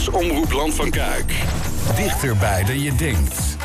is Omroep Land van Kuik. Dichterbij dan je denkt.